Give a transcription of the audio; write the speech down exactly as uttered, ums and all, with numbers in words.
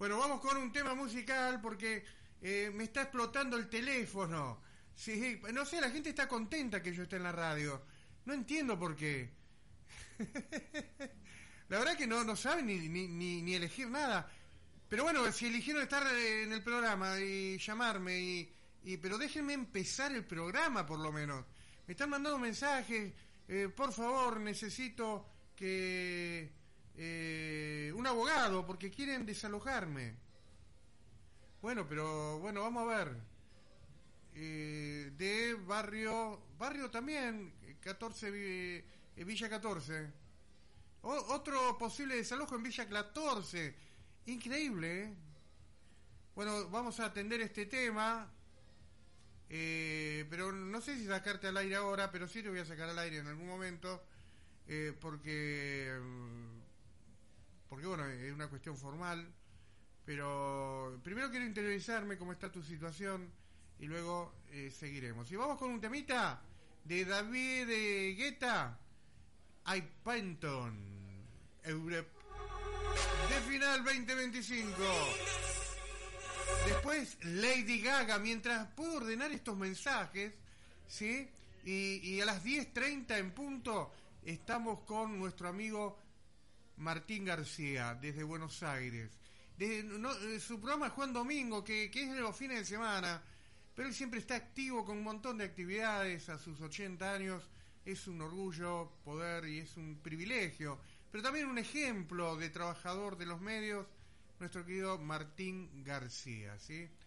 Bueno, vamos con un tema musical porque eh, me está explotando el teléfono. Sí, no sé, la gente está contenta que yo esté en la radio. No entiendo por qué. La verdad que no, no saben ni, ni, ni, ni elegir nada. Pero bueno, si eligieron estar en el programa y llamarme, y, y pero déjenme empezar el programa por lo menos. Me están mandando mensajes, eh, por favor, necesito que eh, un abogado porque quieren desalojarme. Bueno, pero bueno, vamos a ver. Eh, de barrio, barrio también, catorce, eh, Villa catorce. O, otro posible desalojo en Villa catorce. Increíble, ¿eh? Bueno, vamos a atender este tema. Eh, pero no sé si sacarte al aire ahora, pero sí te voy a sacar al aire en algún momento. Eh, porque, porque bueno, es una cuestión formal. Pero primero quiero interiorizarme cómo está tu situación y luego eh, seguiremos. Y vamos con un temita de David de Guetta, I Penton, Europe, de final veinte veinticinco. Después Lady Gaga, mientras puedo ordenar estos mensajes, ¿sí? Y, y a las diez treinta en punto estamos con nuestro amigo Martín García, desde Buenos Aires. De, no, su programa es Juan Domingo, que, que es de los fines de semana, pero él siempre está activo con un montón de actividades a sus ochenta años. Es un orgullo poder y es un privilegio, pero también un ejemplo de trabajador de los medios, nuestro querido Martín García, ¿sí?